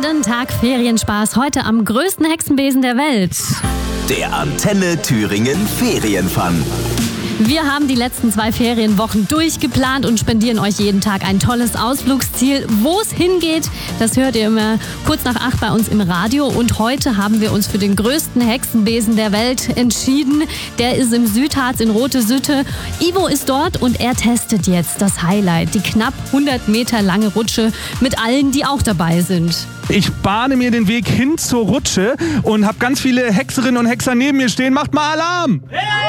Jeden Tag Ferienspaß, heute am größten Hexenbesen der Welt. Der Antenne Thüringen Ferienfun. Wir haben die letzten 2 Ferienwochen durchgeplant und spendieren euch jeden Tag ein tolles Ausflugsziel. Wo es hingeht, das hört ihr immer kurz nach 8 bei uns im Radio. Und heute haben wir uns für den größten Hexenbesen der Welt entschieden. Der ist im Südharz in Rote Sütte. Ivo ist dort und er testet jetzt das Highlight, die knapp 100 Meter lange Rutsche mit allen, die auch dabei sind. Ich bahne mir den Weg hin zur Rutsche und habe ganz viele Hexerinnen und Hexer neben mir stehen. Macht mal Alarm!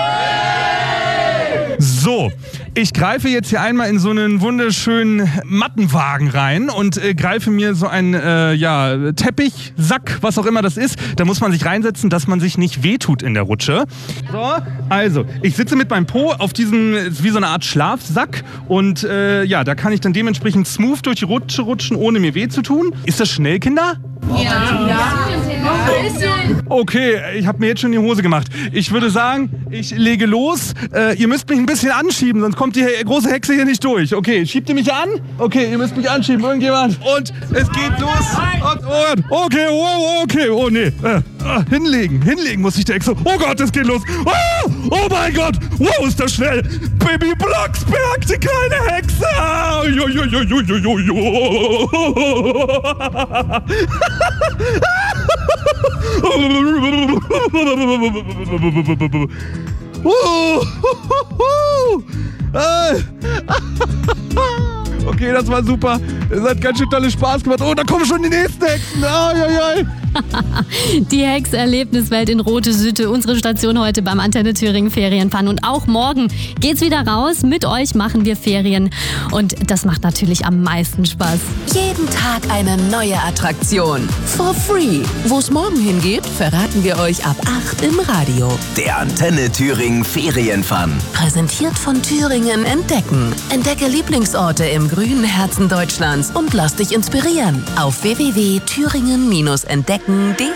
So, ich greife jetzt hier einmal in so einen wunderschönen Mattenwagen rein und greife mir so einen Teppich, Sack, was auch immer das ist. Da muss man sich reinsetzen, dass man sich nicht wehtut in der Rutsche. So, also, ich sitze mit meinem Po auf diesem, wie so eine Art Schlafsack und da kann ich dann dementsprechend smooth durch die Rutsche rutschen, ohne mir weh zu tun. Ist das schnell, Kinder? Ja. Okay, ich habe mir jetzt schon die Hose gemacht. Ich würde sagen, ich lege los. Ihr müsst mich ein bisschen anschieben, sonst kommt die große Hexe hier nicht durch. Okay, schiebt ihr mich an? Okay, ihr müsst mich anschieben, irgendjemand. Und es geht los. Okay, oh nee. Hinlegen muss ich der Hexe. Oh Gott, es geht los. Oh mein Gott, wow, ist das schnell. Baby Blocksberg, die kleine Hexe. Okay, das war super. Es hat ganz schön tolles Spaß gemacht. Oh, da kommen schon die nächsten Hexen. Die Hex-Erlebniswelt in Rote Sütte, unsere Station heute beim Antenne Thüringen Ferienfun. Und auch morgen geht's wieder raus. Mit euch machen wir Ferien. Und das macht natürlich am meisten Spaß. Jeden Tag eine neue Attraktion. For free. Wo es morgen hingeht, verraten wir euch ab 8 im Radio. Der Antenne Thüringen Ferienfun. Präsentiert von Thüringen Entdecken. Entdecke Lieblingsorte im grünen Herzen Deutschlands und lass dich inspirieren. Auf www.thüringen-entdecken.de